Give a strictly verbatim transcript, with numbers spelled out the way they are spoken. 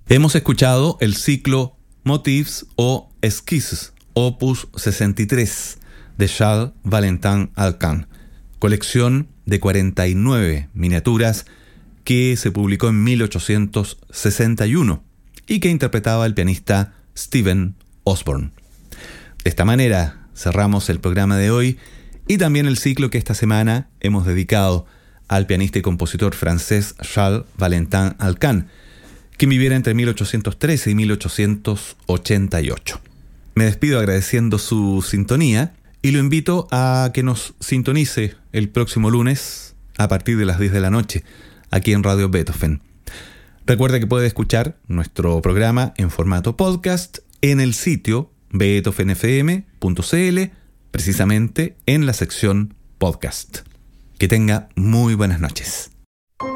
Hemos escuchado el ciclo Motifs o Esquisses, opus sesenta y tres, de Charles Valentin Alcan, colección de cuarenta y nueve miniaturas que se publicó en mil ochocientos sesenta y uno y que interpretaba el pianista Stephen Osborne. De esta manera cerramos el programa de hoy y también el ciclo que esta semana hemos dedicado al pianista y compositor francés Charles Valentin Alcan, quien viviera entre mil ochocientos trece y mil ochocientos ochenta y ocho. Me despido agradeciendo su sintonía y lo invito a que nos sintonice el próximo lunes a partir de las diez de la noche aquí en Radio Beethoven. Recuerde que puede escuchar nuestro programa en formato podcast en el sitio beethoven f m punto c l, precisamente en la sección podcast. Que tenga muy buenas noches.